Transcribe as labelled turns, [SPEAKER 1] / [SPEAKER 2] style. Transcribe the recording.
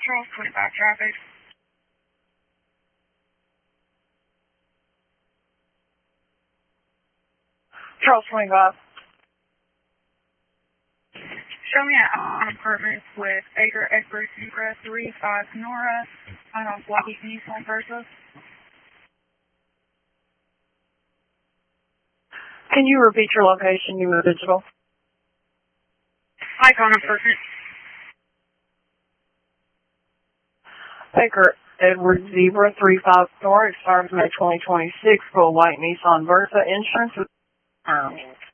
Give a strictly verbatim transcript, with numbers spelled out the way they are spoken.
[SPEAKER 1] Charles twenty-five traffic.
[SPEAKER 2] Charles twenty-five.
[SPEAKER 1] Show me an apartment with Acre Express Ucra three five Nora on a Blocky Nissan Versa.
[SPEAKER 2] Can you repeat your location? You were digital.
[SPEAKER 1] Icon apartment.
[SPEAKER 2] Baker Edward Zebra three five Nora expires May twenty twenty-six for a white Nissan Versa. Insurance is